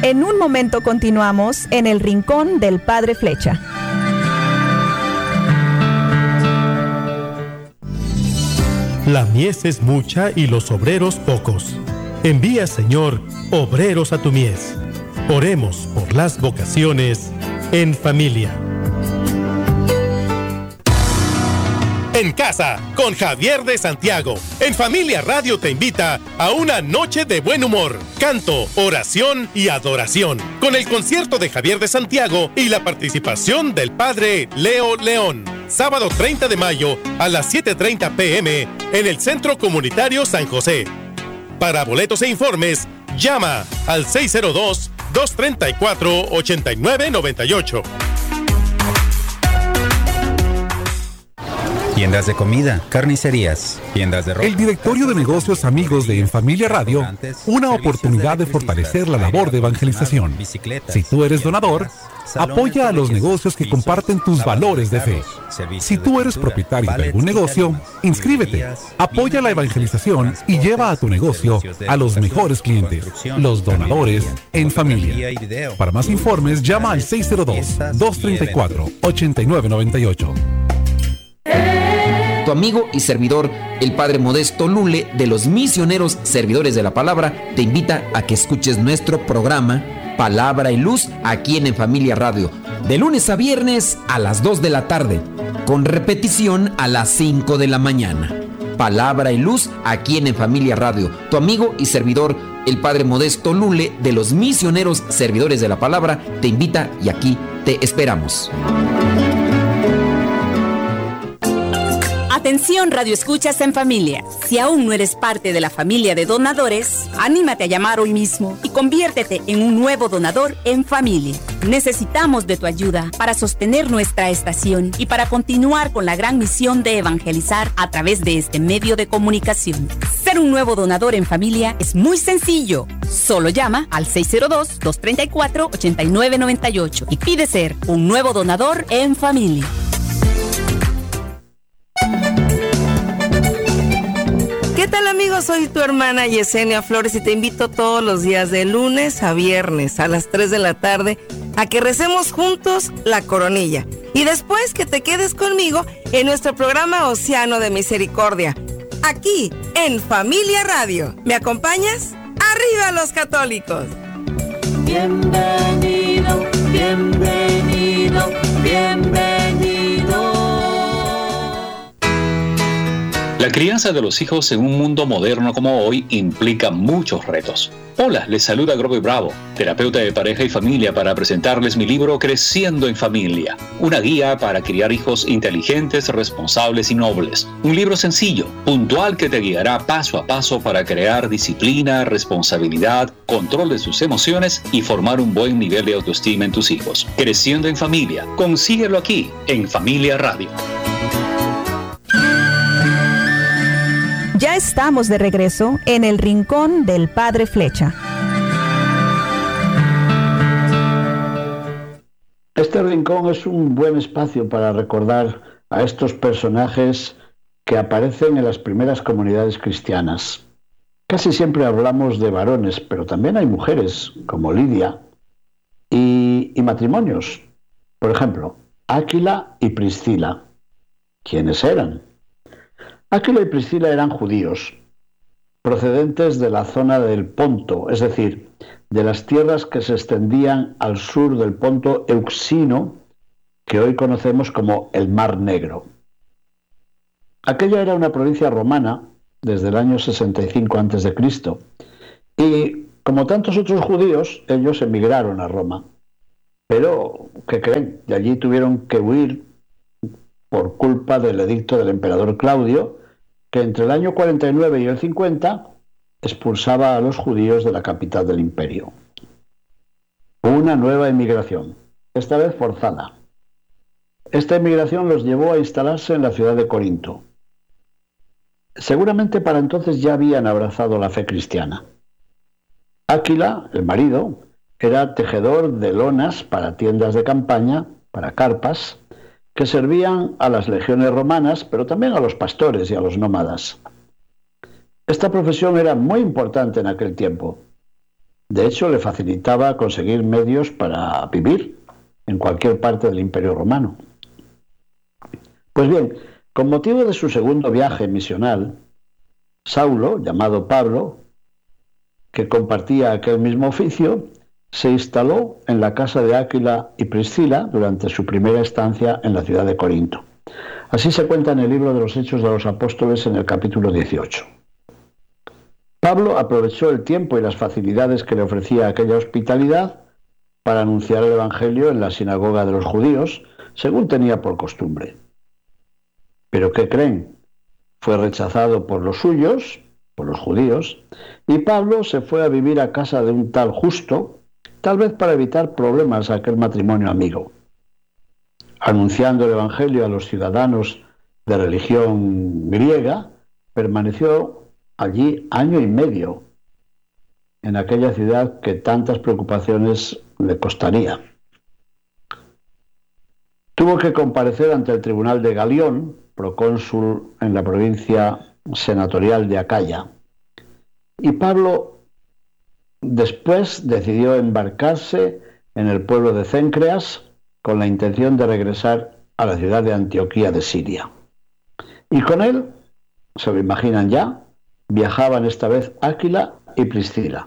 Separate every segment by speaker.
Speaker 1: En un momento continuamos en el Rincón del Padre Flecha.
Speaker 2: La mies es mucha y los obreros pocos. Envía, Señor, obreros a tu mies. Oremos por las vocaciones en familia. En casa, con Javier de Santiago. En Familia Radio te invita a una noche de buen humor, canto, oración y adoración. Con el concierto de Javier de Santiago y la participación del Padre Leo León. Sábado 30 de mayo a las 7:30 p.m. en el Centro Comunitario San José. Para boletos e informes, llama al 602-234-8998.
Speaker 3: Tiendas de comida, carnicerías, tiendas de ropa.
Speaker 4: El Directorio de Negocios Amigos de En Familia Radio, una oportunidad de fortalecer la labor de evangelización. Si tú eres donador, apoya a los negocios que comparten tus valores de fe. Si tú eres propietario de algún negocio, inscríbete, apoya la evangelización y lleva a tu negocio a los mejores clientes, los donadores en familia. Para más informes, llama al 602-234-8998.
Speaker 5: Tu amigo y servidor, el Padre Modesto Lule, de los Misioneros Servidores de la Palabra, te invita a que escuches nuestro programa Palabra y Luz aquí en Familia Radio, de lunes a viernes a las 2 de la tarde, con repetición a las 5 de la mañana. Palabra y Luz aquí en Familia Radio. Tu amigo y servidor, el Padre Modesto Lule, de los Misioneros Servidores de la Palabra, te invita y aquí te esperamos.
Speaker 6: Atención, Radio Escuchas en Familia. Si aún no eres parte de la familia de donadores, anímate a llamar hoy mismo y conviértete en un nuevo donador en familia. Necesitamos de tu ayuda para sostener nuestra estación y para continuar con la gran misión de evangelizar a través de este medio de comunicación. Ser un nuevo donador en familia es muy sencillo. Solo llama al 602-234-8998 y pide ser un nuevo donador en familia.
Speaker 7: ¿Qué tal, amigos? Soy tu hermana Yesenia Flores y te invito todos los días de lunes a viernes a las 3 de la tarde a que recemos juntos la coronilla y después que te quedes conmigo en nuestro programa Océano de Misericordia, aquí en Familia Radio. ¿Me acompañas? ¡Arriba los católicos!
Speaker 8: Bienvenido, bienvenido, bienvenido.
Speaker 9: La crianza de los hijos en un mundo moderno como hoy implica muchos retos. Hola, les saluda Grover Bravo, terapeuta de pareja y familia, para presentarles mi libro Creciendo en Familia, una guía para criar hijos inteligentes, responsables y nobles. Un libro sencillo, puntual, que te guiará paso a paso para crear disciplina, responsabilidad, control de sus emociones y formar un buen nivel de autoestima en tus hijos. Creciendo en Familia, consíguelo aquí en Familia Radio.
Speaker 1: Ya estamos de regreso en el Rincón del Padre Flecha.
Speaker 10: Este rincón es un buen espacio para recordar a estos personajes que aparecen en las primeras comunidades cristianas. Casi siempre hablamos de varones, pero también hay mujeres, como Lidia, y matrimonios. Por ejemplo, Áquila y Priscila. ¿Quiénes eran? Áquila y Priscila eran judíos, procedentes de la zona del Ponto, es decir, de las tierras que se extendían al sur del Ponto Euxino, que hoy conocemos como el Mar Negro. Aquella era una provincia romana desde el año 65 a.C. y, como tantos otros judíos, ellos emigraron a Roma. Pero, ¿qué creen? De allí tuvieron que huir por culpa del edicto del emperador Claudio, que entre el año 49 y el 50 expulsaba a los judíos de la capital del imperio. Una nueva emigración, esta vez forzada. Esta emigración los llevó a instalarse en la ciudad de Corinto. Seguramente para entonces ya habían abrazado la fe cristiana. Áquila, el marido, era tejedor de lonas para tiendas de campaña, para carpas, que servían a las legiones romanas, pero también a los pastores y a los nómadas. Esta profesión era muy importante en aquel tiempo. De hecho, le facilitaba conseguir medios para vivir en cualquier parte del Imperio Romano. Pues bien, con motivo de su segundo viaje misional, Saulo, llamado Pablo, que compartía aquel mismo oficio, se instaló en la casa de Áquila y Priscila durante su primera estancia en la ciudad de Corinto. Así se cuenta en el libro de los Hechos de los Apóstoles en el capítulo 18. Pablo aprovechó el tiempo y las facilidades que le ofrecía aquella hospitalidad para anunciar el Evangelio en la sinagoga de los judíos, según tenía por costumbre. ¿Pero qué creen? Fue rechazado por los suyos, por los judíos, y Pablo se fue a vivir a casa de un tal Justo, tal vez para evitar problemas a aquel matrimonio amigo. Anunciando el Evangelio a los ciudadanos de religión griega, permaneció allí 1 año y medio, en aquella ciudad que tantas preocupaciones le costaría. Tuvo que comparecer ante el tribunal de Galión, procónsul en la provincia senatorial de Acaya. Y Pablo después decidió embarcarse en el pueblo de Cencreas con la intención de regresar a la ciudad de Antioquía de Siria. Y con él, se lo imaginan ya, viajaban esta vez Áquila y Priscila.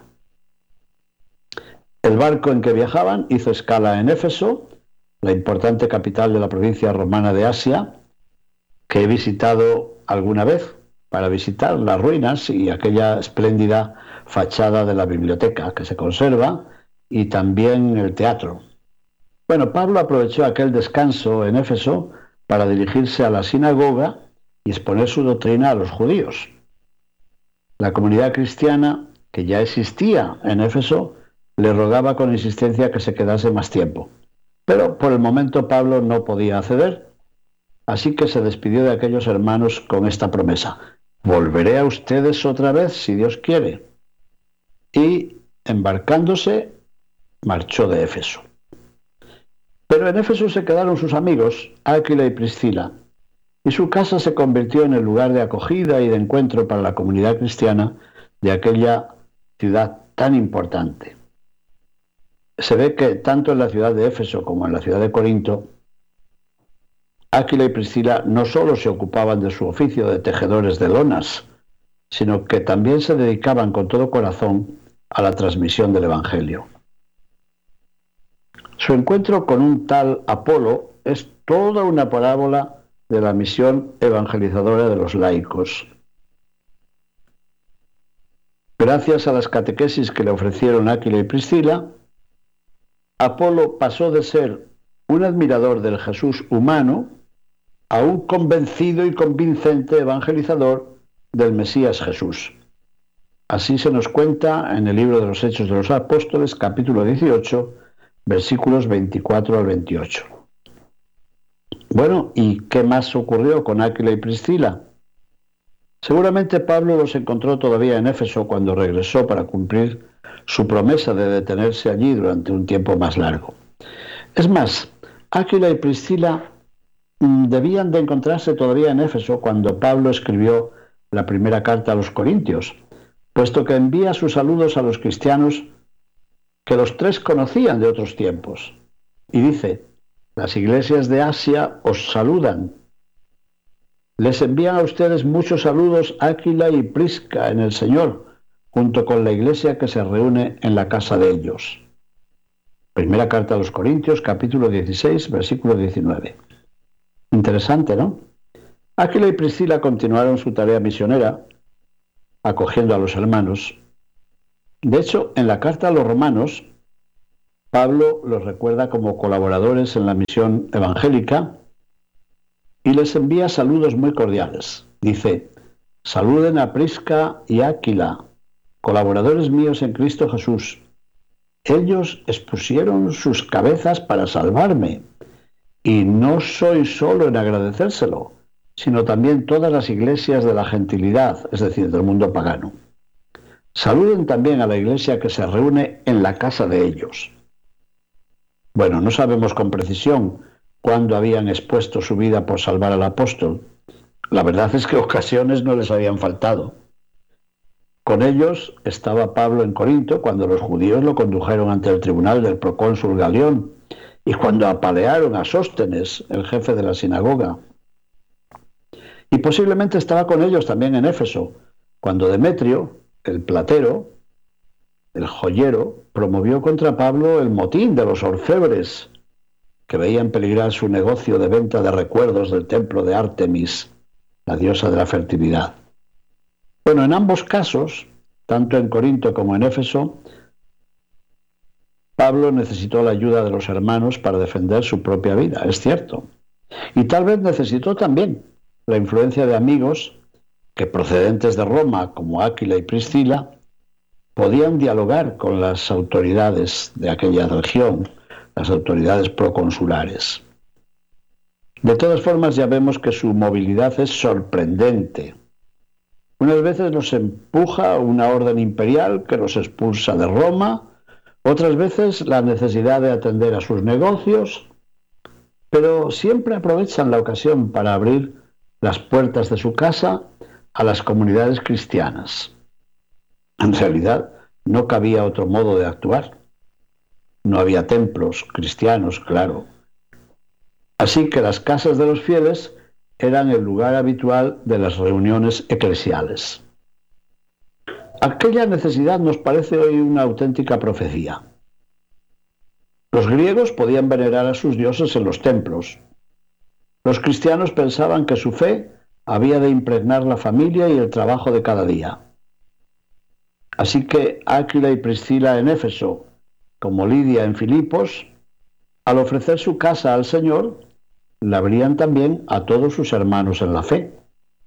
Speaker 10: El barco en que viajaban hizo escala en Éfeso, la importante capital de la provincia romana de Asia, que he visitado alguna vez para visitar las ruinas y aquella espléndida fachada de la biblioteca que se conserva y también el teatro. Bueno, Pablo aprovechó aquel descanso en Éfeso para dirigirse a la sinagoga y exponer su doctrina a los judíos. La comunidad cristiana, que ya existía en Éfeso, le rogaba con insistencia que se quedase más tiempo. Pero por el momento Pablo no podía acceder, así que se despidió de aquellos hermanos con esta promesa: volveré a ustedes otra vez si Dios quiere. Y embarcándose, marchó de Éfeso. Pero en Éfeso se quedaron sus amigos, Áquila y Priscila, y su casa se convirtió en el lugar de acogida y de encuentro para la comunidad cristiana de aquella ciudad tan importante. Se ve que tanto en la ciudad de Éfeso como en la ciudad de Corinto, Áquila y Priscila no solo se ocupaban de su oficio de tejedores de lonas, sino que también se dedicaban con todo corazón a la transmisión del Evangelio. Su encuentro con un tal Apolo es toda una parábola de la misión evangelizadora de los laicos. Gracias a las catequesis que le ofrecieron Áquila y Priscila, Apolo pasó de ser un admirador del Jesús humano a un convencido y convincente evangelizador del Mesías Jesús. Así se nos cuenta en el libro de los Hechos de los Apóstoles, capítulo 18, versículos 24 al 28. Bueno, ¿y qué más ocurrió con Áquila y Priscila? Seguramente Pablo los encontró todavía en Éfeso cuando regresó para cumplir su promesa de detenerse allí durante un tiempo más largo. Es más, Áquila y Priscila debían de encontrarse todavía en Éfeso cuando Pablo escribió la primera carta a los Corintios, puesto que envía sus saludos a los cristianos que los tres conocían de otros tiempos. Y dice: las iglesias de Asia os saludan. Les envían a ustedes muchos saludos Áquila y Prisca en el Señor, junto con la iglesia que se reúne en la casa de ellos. Primera carta a los Corintios, capítulo 16, versículo 19. Interesante, ¿no? Áquila y Priscila continuaron su tarea misionera, acogiendo a los hermanos. De hecho, en la carta a los romanos, Pablo los recuerda como colaboradores en la misión evangélica y les envía saludos muy cordiales. Dice: saluden a Prisca y Áquila, colaboradores míos en Cristo Jesús. Ellos expusieron sus cabezas para salvarme, y no soy solo en agradecérselo, sino también todas las iglesias de la gentilidad, es decir, del mundo pagano. Saluden también a la iglesia que se reúne en la casa de ellos. Bueno, no sabemos con precisión cuándo habían expuesto su vida por salvar al apóstol. La verdad es que ocasiones no les habían faltado. Con ellos estaba Pablo en Corinto cuando los judíos lo condujeron ante el tribunal del procónsul Galión y cuando apalearon a Sóstenes, el jefe de la sinagoga. Y posiblemente estaba con ellos también en Éfeso, cuando Demetrio, el platero, el joyero, promovió contra Pablo el motín de los orfebres, que veían peligrar su negocio de venta de recuerdos del templo de Artemis, la diosa de la fertilidad. Bueno, en ambos casos, tanto en Corinto como en Éfeso, Pablo necesitó la ayuda de los hermanos para defender su propia vida, es cierto. Y tal vez necesitó también la influencia de amigos que, procedentes de Roma, como Áquila y Priscila, podían dialogar con las autoridades de aquella región, las autoridades proconsulares. De todas formas, ya vemos que su movilidad es sorprendente. Unas veces los empuja una orden imperial que los expulsa de Roma, otras veces la necesidad de atender a sus negocios, pero siempre aprovechan la ocasión para abrir las puertas de su casa a las comunidades cristianas. En realidad, no cabía otro modo de actuar. No había templos cristianos, claro. Así que las casas de los fieles eran el lugar habitual de las reuniones eclesiales. Aquella necesidad nos parece hoy una auténtica profecía. Los griegos podían venerar a sus dioses en los templos. Los cristianos pensaban que su fe había de impregnar la familia y el trabajo de cada día. Así que Áquila y Priscila en Éfeso, como Lidia en Filipos, al ofrecer su casa al Señor, la abrían también a todos sus hermanos en la fe.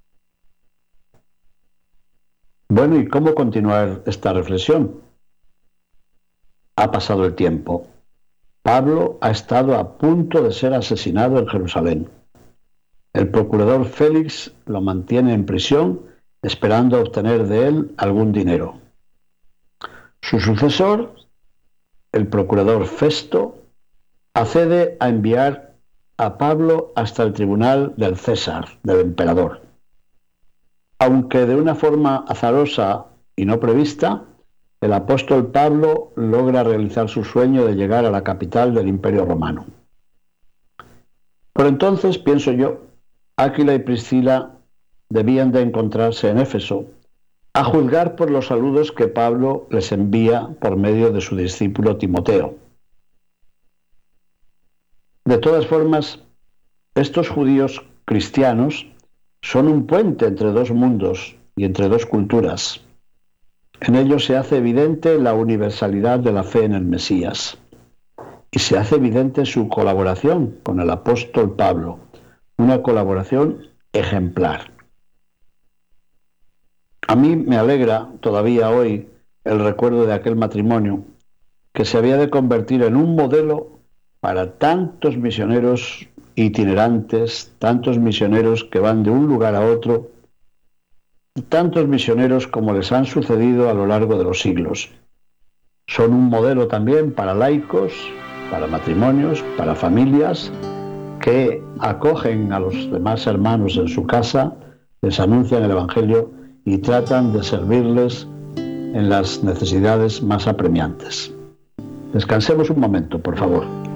Speaker 10: Bueno, ¿y cómo continuar esta reflexión? Ha pasado el tiempo. Pablo ha estado a punto de ser asesinado en Jerusalén. El procurador Félix lo mantiene en prisión, esperando obtener de él algún dinero. Su sucesor, el procurador Festo, accede a enviar a Pablo hasta el tribunal del César, del emperador. Aunque de una forma azarosa y no prevista, el apóstol Pablo logra realizar su sueño de llegar a la capital del Imperio Romano. Por entonces, pienso yo, Áquila y Priscila debían de encontrarse en Éfeso, a juzgar por los saludos que Pablo les envía por medio de su discípulo Timoteo. De todas formas, estos judíos cristianos son un puente entre dos mundos y entre dos culturas. En ellos se hace evidente la universalidad de la fe en el Mesías y se hace evidente su colaboración con el apóstol Pablo, una colaboración ejemplar. A mí me alegra todavía hoy el recuerdo de aquel matrimonio que se había de convertir en un modelo para tantos misioneros itinerantes, tantos misioneros que van de un lugar a otro, tantos misioneros como les han sucedido a lo largo de los siglos. Son un modelo también para laicos, para matrimonios, para familias que acogen a los demás hermanos en su casa, les anuncian el Evangelio y tratan de servirles en las necesidades más apremiantes. Descansemos un momento, por favor.